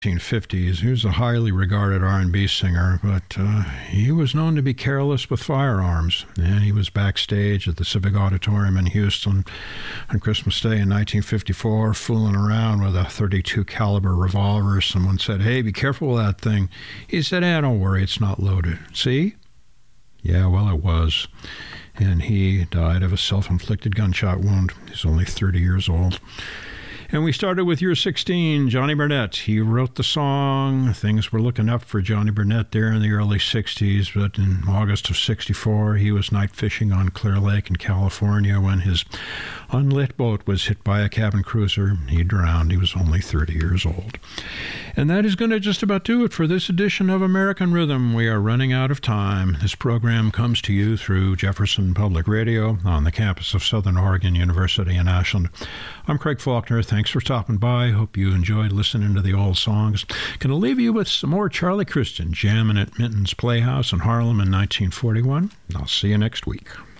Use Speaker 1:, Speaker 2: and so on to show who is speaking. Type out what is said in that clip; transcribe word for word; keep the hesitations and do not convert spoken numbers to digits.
Speaker 1: nineteen fifties. He was a highly regarded R and B singer, but uh, he was known to be careless with firearms. And he was backstage at the Civic Auditorium in Houston on Christmas Day in nineteen fifty-four, fooling around with a thirty-two caliber revolver. Someone said, "Hey, be careful with that thing." He said, "Eh, don't worry, it's not loaded." See? Yeah, well, it was. And he died of a self-inflicted gunshot wound. He's only thirty years old. And we started with Year sixteen, Johnny Burnett. He wrote the song. Things were looking up for Johnny Burnett there in the early sixties, but in August of sixty-four, he was night fishing on Clear Lake in California when his unlit boat was hit by a cabin cruiser. He drowned. He was only thirty years old. And that is going to just about do it for this edition of American Rhythm. We are running out of time. This program comes to you through Jefferson Public Radio on the campus of Southern Oregon University in Ashland. I'm Craig Faulkner. Thanks for stopping by. Hope you enjoyed listening to the old songs. Gonna leave you with some more Charlie Christian jamming at Minton's Playhouse in Harlem in nineteen forty-one. I'll see you next week.